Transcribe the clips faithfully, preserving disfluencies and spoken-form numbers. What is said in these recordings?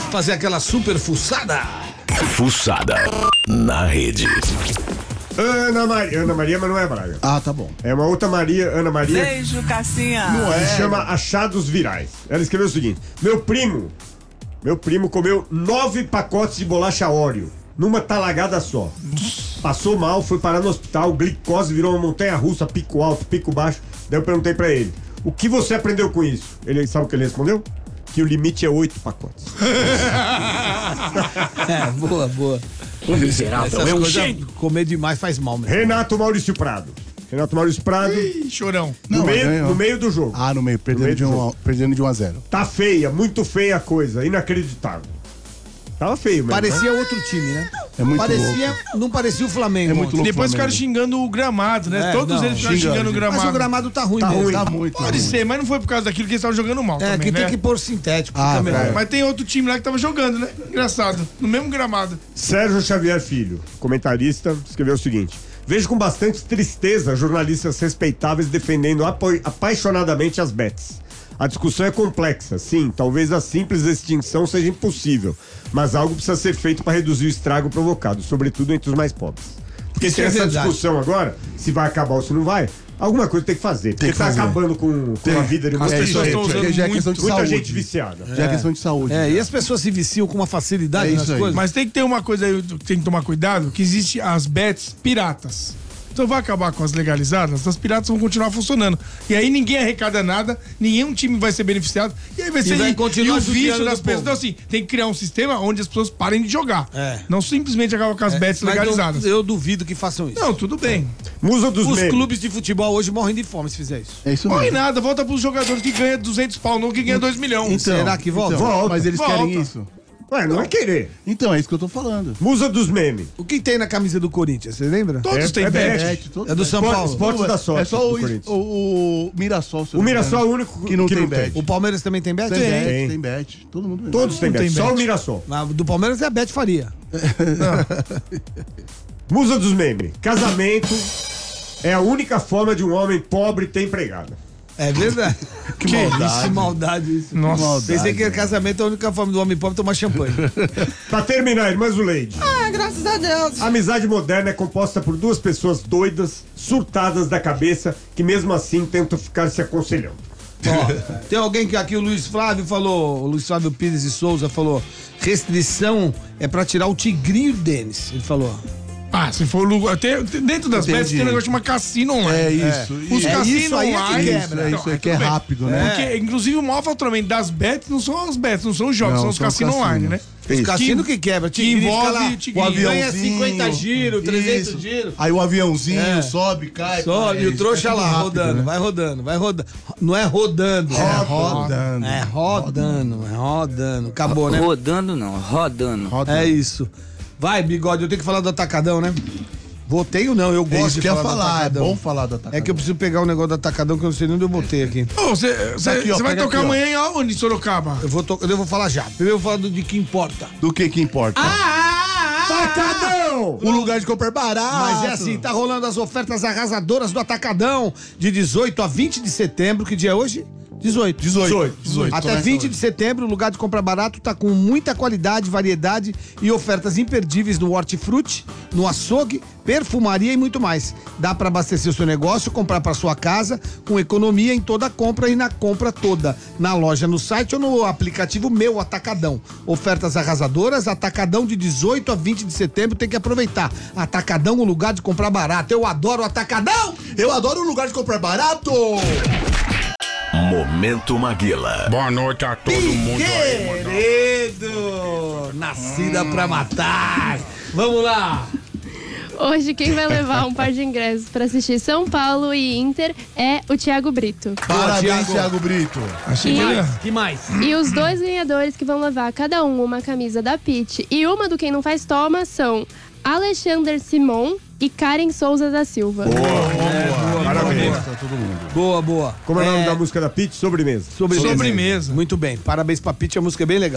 fazer aquela super fuçada. Fuçada na rede. Ana Maria, Ana Maria, mas não é Braga. Ah, tá bom. É uma outra Maria, Ana Maria. Beijo, Cassinha. Não é. Se chama Achados Virais. Ela escreveu o seguinte: meu primo, meu primo comeu nove pacotes de bolacha Oreo numa talagada só. Passou mal, foi parar no hospital, glicose virou uma montanha russa, pico alto, pico baixo. Daí eu perguntei pra ele: o que você aprendeu com isso? Ele sabe o que ele respondeu? Que o limite é oito pacotes. É, boa, boa. O miserável Essas é um coisas, gênio. comer demais faz mal mesmo. Renato Maurício Prado. Renato Maurício Prado. Ih, chorão. No, Não, meio, ganhou. no meio do jogo. Ah, no meio, perdendo, meio de, do um, jogo. perdendo de um a zero. Tá feia, muito feia a coisa, inacreditável. Tava feio mesmo. Parecia né? outro time, né? É muito parecia, não parecia o Flamengo. É muito ontem. louco. Depois Flamengo. ficaram xingando o gramado, né? É, Todos não, eles ficaram xingando, xingando o gramado. Mas o gramado tá ruim Tá mesmo. ruim. Tá muito. Pode ruim. ser, mas não foi por causa daquilo que eles estavam jogando mal É, também, que né? tem que pôr sintético. Ah, fica melhor. velho. Mas tem outro time lá que tava jogando, né? Engraçado. No mesmo gramado. Sérgio Xavier Filho, comentarista, escreveu o seguinte: vejo com bastante tristeza jornalistas respeitáveis defendendo apo- apaixonadamente as bets. A discussão é complexa, sim, talvez a simples extinção seja impossível, mas algo precisa ser feito para reduzir o estrago provocado, sobretudo entre os mais pobres. Porque Isso se é essa verdade. discussão agora, se vai acabar ou se não vai, alguma coisa tem que fazer, porque que tá fazer. acabando com, com a vida de muita As pessoas gente. estão usando Já, já é muito- questão de Muita saúde. gente viciada. Já é questão de saúde. É, já. e as pessoas se viciam com uma facilidade É nas isso aí. coisas. Mas tem que ter uma coisa aí que tem que tomar cuidado, que existe as bets piratas. Então vai acabar com as legalizadas, as piratas vão continuar funcionando. E aí ninguém arrecada nada, nenhum time vai ser beneficiado. E aí vai ser vai e, continuar e o judiando vício do das pessoas. povo. Então assim, tem que criar um sistema onde as pessoas parem de jogar. É. Não simplesmente acabar com as bets Mas legalizadas. Eu, eu duvido que façam isso. Não, tudo bem. Musa dos Os memes. clubes de futebol hoje morrem de fome se fizer isso. É isso Não mesmo. é nada, volta pros jogadores que ganham duzentos pau, não que ganha dois milhões. Então, Será que volta? então, Volta. Mas eles Volta. querem isso. Ué, não é querer. Então, é isso que eu tô falando. Musa dos memes. O que tem na camisa do Corinthians, você lembra? Todos É- têm é bet. bet. todo É do São Esporte- Paulo. Esportes da sorte É só do o, Corinthians. o, o Mirassol. se eu O não me Mirassol é o engano, único que não tem bet. O Palmeiras também tem bet? Tem bet, Tem. tem bet. Todo mundo tem Todos têm Não bet, tem só bet. o Mirassol. A do Palmeiras é a Bet Faria. Musa dos memes. Casamento é a única forma de um homem pobre ter empregada. É verdade. Que maldade. Que maldade isso. Nossa. Maldade. Pensei que casamento é a única forma do homem pobre tomar champanhe. Pra terminar, irmã Zuleide. Ah, graças a Deus. A amizade moderna é composta por duas pessoas doidas, surtadas da cabeça, que mesmo assim tentam ficar se aconselhando. Ó, tem alguém que aqui, o Luiz Flávio falou, o Luiz Flávio Pires de Souza falou, restrição é pra tirar o tigrinho Denis, ele falou. Ah, se for lugar. Tem, tem- dentro das Entendi. bets tem um negócio chamado cassino online. É isso. Os É cassinos isso aí é que online. quebra. É Não, isso aí é que é tudo bem. rápido, né? Porque, inclusive, o maior faturamento das bets não são as bets, não são os jogos, Não, são os são os cassinos online, né? cassinos. Os Isso. cassinos que quebra, que tigrinho envolve fica lá, tigrinho. O aviãozinho. ganha cinquenta giros, trezentos Isso. giros. Aí o aviãozinho É. sobe, cai. Só, cai. e o trouxa É tudo lá, rápido, rodando, né? vai rodando, vai rodando. Não é rodando. É rodando. É rodando, é rodando. Acabou, né? Rodando não, rodando. Rodando. É isso. Vai, Bigode, eu tenho que falar do Atacadão, né? Vou, ou não, eu É gosto isso de que eu ia falar do falar, é Atacadão. bom falar do Atacadão. É que eu preciso pegar o negócio do Atacadão que eu não sei nem onde eu botei aqui. Ô, Você você- aqui, ó, você vai pega tocar aqui, ó. amanhã em aonde, em Sorocaba? Eu vou, to... eu vou falar já. Primeiro eu vou falar do de que importa. Do que que importa? Atacadão! O lugar de comprar barato. Mas é assim, tá rolando as ofertas arrasadoras do Atacadão de dezoito a vinte de setembro. Que dia é hoje? dezoito. dezoito. dezoito. Até Começa vinte hoje. de setembro, o lugar de comprar barato tá com muita qualidade, variedade e ofertas imperdíveis no hortifruti, no açougue, perfumaria e muito mais. Dá para abastecer o seu negócio, comprar para sua casa com economia em toda a compra e na compra toda, na loja, no site ou no aplicativo Meu Atacadão. Ofertas arrasadoras, Atacadão de dezoito a vinte de setembro, tem que aproveitar. Atacadão, o lugar de comprar barato. Eu adoro o Atacadão! Eu adoro o lugar de comprar barato. Momento Maguila. Boa noite a todo mundo aí, Querido, nascida pra matar. Vamos lá. Hoje quem vai levar um par de ingressos para assistir São Paulo e Inter é o Thiago Brito. Parabéns, Thiago. Thiago Brito. Achei que E- ele... Que mais? E os dois ganhadores que vão levar cada um uma camisa da Pitty e uma do Quem Não Faz Toma são Alexander Simon e Karen Souza da Silva. Parabéns. Pra todo mundo. Boa, boa. Como é o nome da música da Pitty? Sobremesa. Sobremesa. Sobremesa. Muito bem. Parabéns pra Pitty, a música é bem legal.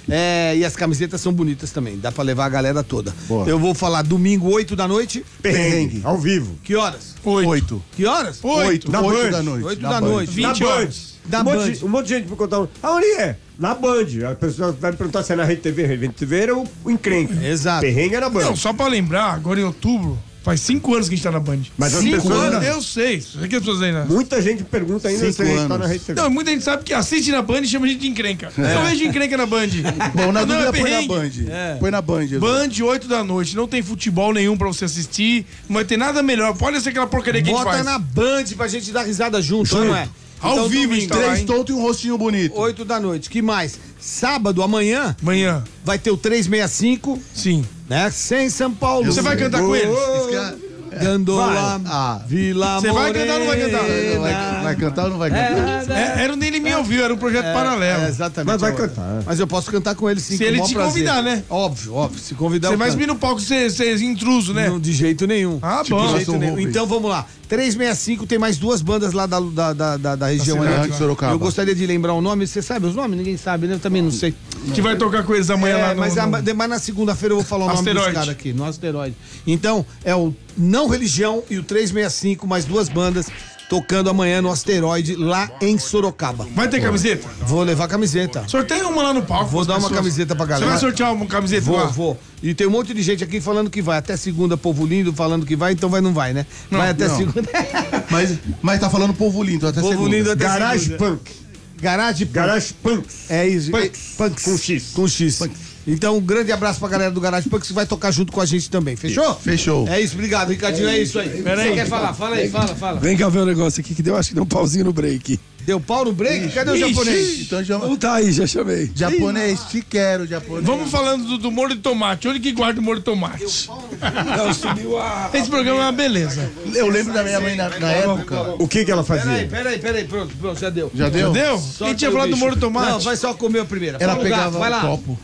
É, e as camisetas são bonitas também, dá pra levar a galera toda. Boa. Eu vou falar domingo, oito da noite. Perrengue, ao vivo. Que horas? Oito. Oito. Que horas? Oito. Na Oito Band. da noite. Oito Na da Band. noite. Na vinte Band. horas. Da um, monte Band. de, um monte de gente me contar. um, Aonde é? Na Band. A pessoa vai me perguntar se é na Rede T V. Rede T V era o, o encrenca. Exato. Perrengue era Band. Não, só pra lembrar, agora em outubro, faz cinco anos que a gente tá na Band. Mas as Cinco pessoas, anos? Eu sei, isso aqui as pessoas ainda. muita gente pergunta ainda Cinco se a gente tá anos. na Rede T V. Não, muita gente sabe que assiste na Band e chama a gente de encrenca. Eu vejo encrenca na Band. Bom, na não, dúvida é põe na perrengue. Band. É. Põe na Band. Edu. Band, oito da noite, não tem futebol nenhum pra você assistir, não vai ter nada melhor. Pode ser aquela porcaria que a gente Bota faz. na Band pra gente dar risada junto, não é? Ao vivo, domingo, então, Três hein? tontos e um rostinho bonito. oito da noite. Que mais? Sábado, amanhã, Amanhã, vai ter o trezentos e sessenta e cinco, sim. né? Sem São Paulo. Você vai cantar com eles? Esse cara- Gandola, Ah. Vila Você vai cantar ou não vai cantar? Não vai, vai cantar ou não vai cantar? É, era um dele me ouviu, era um projeto paralelo. É, exatamente. Mas vai Agora. cantar. Mas eu posso cantar com ele sim. Se com o ele maior te prazer. convidar, né? Óbvio, óbvio. Se convidar, Você eu vai canto. subir no palco ser, ser intruso, né? Não, de jeito nenhum. Ah, de bom. jeito Nelson nenhum. Rubens. Então vamos lá. trezentos e sessenta e cinco tem mais duas bandas lá da, da, da, da, da região cidade, ali. de Sorocaba. Eu gostaria de lembrar o nome. Você sabe os nomes? Ninguém sabe, né? Eu também não sei. Que vai tocar com eles amanhã É, lá no... mas, a- no- mas na segunda-feira eu vou falar o nome Asteroide. dos caras aqui, no Asteroide. Então, é o Não Religião e o trezentos e sessenta e cinco, mais duas bandas, tocando amanhã no Asteroide, lá em Sorocaba. Vai ter camiseta? Vou levar camiseta. Sorteia uma lá no palco. Vou pras dar uma pessoas. camiseta pra Você galera. vai sortear uma camiseta Vou, lá? vou. E tem um monte de gente aqui falando que vai. Até segunda, povo lindo, falando que vai, então vai, não vai, né? vai até não. segunda. Mas, mas tá falando povo lindo até Povo segunda. lindo até Garage segunda. Punk. Garage Punk. Garage Punk. É isso. Punks. Punks. Com X. Com X. Então, um grande abraço pra galera do Garage Punks que vai tocar junto com a gente também. Fechou? Fechou. É isso, obrigado, Ricardinho. É isso aí. Você quer falar? Fala aí, fala, fala. Vem cá ver um negócio aqui que deu, acho que deu um pauzinho no break. Deu pau no break? Cadê o japonês? Então já... Não tá aí, já chamei. Japonês, te quero, japonês. Vamos falando do, do molho de tomate. Onde que guarda o molho de tomate? Não, subiu a... Esse programa é uma beleza. Eu lembro da minha mãe na, na época. O que que ela Peraí, fazia? peraí, peraí. Pronto, pronto, já deu. Já deu? Entendeu? Só A gente tinha pelo falado do bicho. molho de tomate. Não, vai só comer a primeira. Ela Fala o lugar, pegava vai o lá. copo.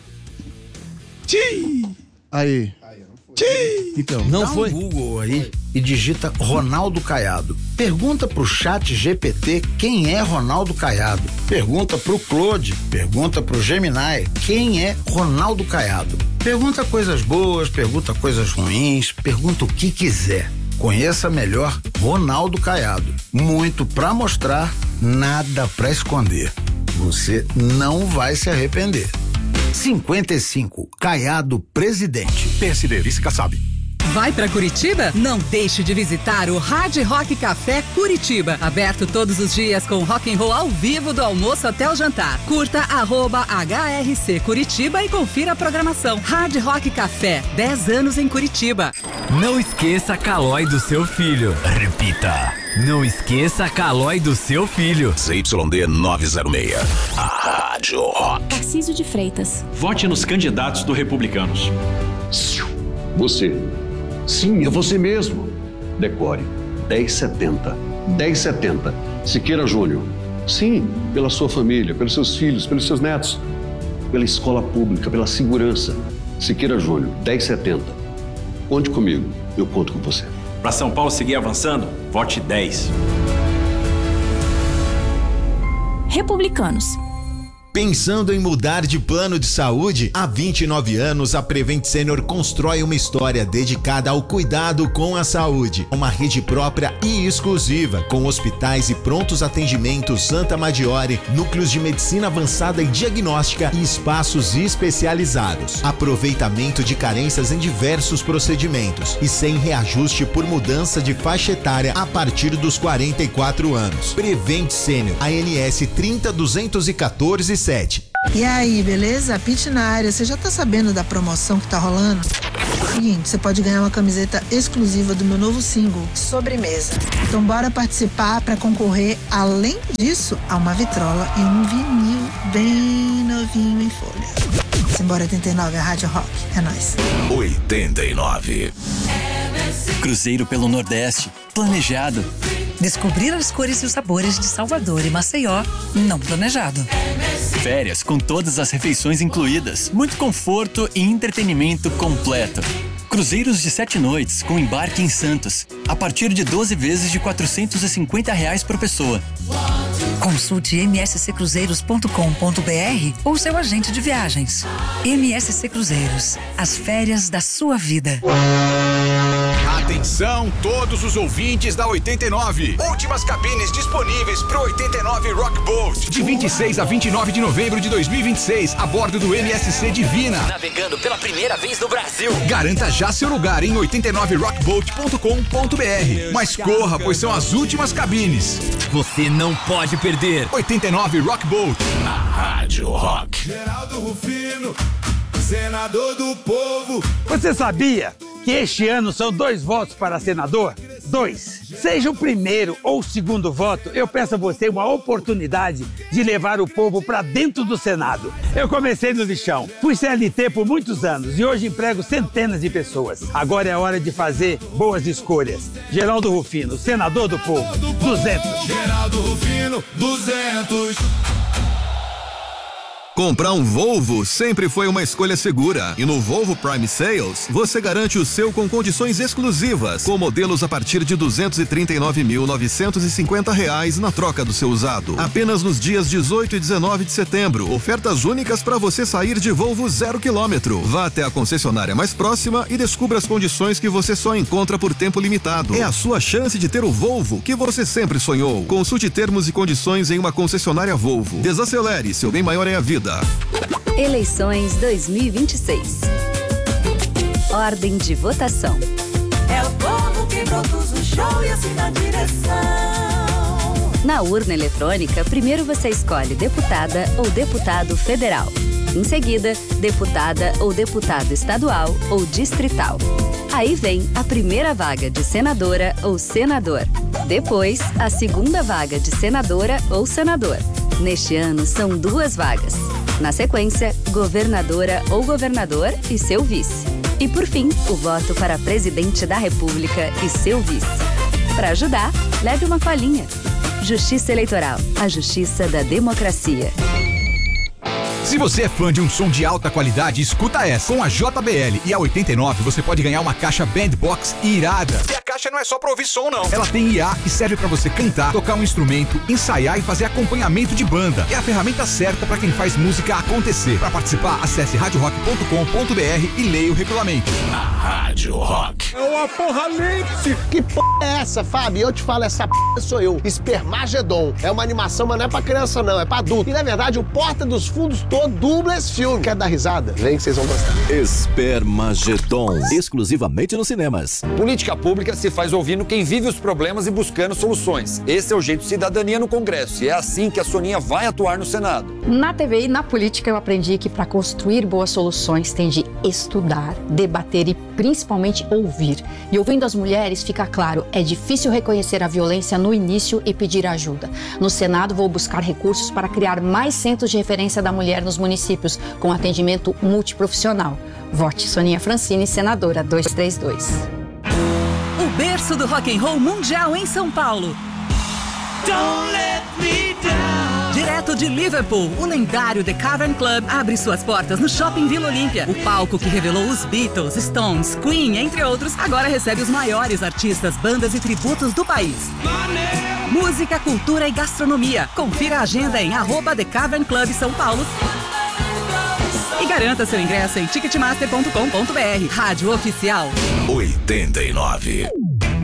Tchim! Aí. Tchim! Então. Não Dá foi? um Google aí e digita Ronaldo Caiado. Pergunta pro chat G P T quem é Ronaldo Caiado. Pergunta pro Claude, pergunta pro Gemini quem é Ronaldo Caiado. Pergunta coisas boas, pergunta coisas ruins, pergunta o que quiser. Conheça melhor Ronaldo Caiado. Muito pra mostrar, nada pra esconder. Você não vai se arrepender. cinquenta e cinco, Caiado Presidente. P S D, vice Kassab. Vai pra Curitiba? Não deixe de visitar o Hard Rock Café Curitiba. Aberto todos os dias com rock and roll ao vivo do almoço até o jantar. Curta arroba H R C Curitiba e confira a programação. Hard Rock Café, dez anos em Curitiba. Não esqueça a Calói do seu filho. Repita. Não esqueça a Calói do seu filho. Z Y D novecentos e seis. A Rádio Rock. Tarcísio de Freitas. Vote nos candidatos do Republicanos. Você. Sim, é você mesmo. Decore dez setenta. dez setenta. Siqueira Júnior. Sim, pela sua família, pelos seus filhos, pelos seus netos. Pela escola pública, pela segurança. Siqueira Júnior, dez setenta. Conte comigo, eu conto com você. Para São Paulo seguir avançando, vote dez. Republicanos. Pensando em mudar de plano de saúde? Há vinte e nove anos, a Prevent Senior constrói uma história dedicada ao cuidado com a saúde. Uma rede própria e exclusiva, com hospitais e prontos atendimentos Santa Maggiore, núcleos de medicina avançada e diagnóstica e espaços especializados. Aproveitamento de carências em diversos procedimentos e sem reajuste por mudança de faixa etária a partir dos quarenta e quatro anos. Prevent Senior, A N S trinta duzentos e quatorze sete. E aí, beleza? Pit na área, você já tá sabendo da promoção que tá rolando? Seguinte, você pode ganhar uma camiseta exclusiva do meu novo single, Sobremesa. Então bora participar para concorrer, além disso, a uma vitrola e um vinil bem novinho em folha. Simbora oitenta e nove, a Rádio Rock. É nóis. oitenta e nove. Cruzeiro pelo Nordeste. Planejado. Descobrir as cores e os sabores de Salvador e Maceió, não planejado. Férias com todas as refeições incluídas. Muito conforto e entretenimento completo. Cruzeiros de sete noites com embarque em Santos. A partir de doze vezes de quatrocentos e cinquenta reais por pessoa. Consulte m s c cruzeiros ponto com ponto b r ou seu agente de viagens. M S C Cruzeiros, as férias da sua vida. Atenção todos os ouvintes da oitenta e nove. Últimas cabines disponíveis pro oitenta e nove Rock Boat. De vinte e seis a vinte e nove de novembro de dois mil e vinte e seis, a bordo do M S C Divina. Navegando pela primeira vez no Brasil. Garanta já seu lugar em oitenta e nove rock boat ponto com ponto b r. Mas corra, pois são as últimas cabines. Você não pode perder. oitenta e nove Rock Boat. Na Rádio Rock. Geraldo Rufino, senador do povo. Você sabia que este ano são dois votos para senador? Dois. Seja o primeiro ou o segundo voto, eu peço a você uma oportunidade de levar o povo para dentro do Senado. Eu comecei no lixão, fui C L T por muitos anos e hoje emprego centenas de pessoas. Agora é hora de fazer boas escolhas. Geraldo Rufino, senador do povo, duzentos. Geraldo Rufino, duzentos. Comprar um Volvo sempre foi uma escolha segura. E no Volvo Prime Sales, você garante o seu com condições exclusivas, com modelos a partir de duzentos e trinta e nove mil novecentos e cinquenta reais na troca do seu usado. Apenas nos dias dezoito e dezenove de setembro, ofertas únicas para você sair de Volvo zero quilômetro. Vá até a concessionária mais próxima e descubra as condições que você só encontra por tempo limitado. É a sua chance de ter o Volvo que você sempre sonhou. Consulte termos e condições em uma concessionária Volvo. Desacelere, seu bem maior é a vida. Eleições dois mil e vinte e seis. Ordem de votação. É o povo que produz o show e assina a direção. Na urna eletrônica, primeiro você escolhe deputada ou deputado federal. Em seguida, deputada ou deputado estadual ou distrital. Aí vem a primeira vaga de senadora ou senador. Depois, a segunda vaga de senadora ou senador. Neste ano, são duas vagas. Na sequência, governadora ou governador e seu vice. E por fim, o voto para presidente da República e seu vice. Para ajudar, leve uma colinha. Justiça Eleitoral, a justiça da democracia. Se você é fã de um som de alta qualidade, escuta essa. Com a J B L e a oitenta e nove, você pode ganhar uma caixa Bandbox irada. E a caixa não é só pra ouvir som, não. Ela tem I A que serve pra você cantar, tocar um instrumento, ensaiar e fazer acompanhamento de banda. É a ferramenta certa pra quem faz música acontecer. Pra participar, acesse rádio rock ponto com ponto b r e leia o regulamento. Na Rádio Rock. É o apocalipse! Que p é essa, Fábio? Eu te falo, essa p sou eu. Espermagedon. É uma animação, mas não é pra criança, não. É pra adulto. E, na verdade, o Porta dos Fundos todo dubla esse filme. Quer dar risada? Vem que vocês vão gostar. Espermagedon. Exclusivamente nos cinemas. Política pública se faz ouvindo quem vive os problemas e buscando soluções. Esse é o jeito de cidadania no Congresso. E é assim que a Soninha vai atuar no Senado. Na T V e na política eu aprendi que para construir boas soluções tem de estudar, debater e principalmente ouvir. E ouvindo as mulheres fica claro, é difícil reconhecer a violência no início e pedir ajuda. No Senado vou buscar recursos para criar mais centros de referência da mulher nos municípios, com atendimento multiprofissional. Vote Soninha Francini, senadora duzentos e trinta e dois. O berço do rock and roll mundial em São Paulo. Don't let me down. Direto de Liverpool, o lendário The Cavern Club abre suas portas no Shopping Vila Olímpia. O palco que revelou os Beatles, Stones, Queen, entre outros, agora recebe os maiores artistas, bandas e tributos do país. Música, cultura e gastronomia. Confira a agenda em arroba The Cavern Club São Paulo. E garanta seu ingresso em ticketmaster ponto com ponto b r. Rádio Oficial oitenta e nove.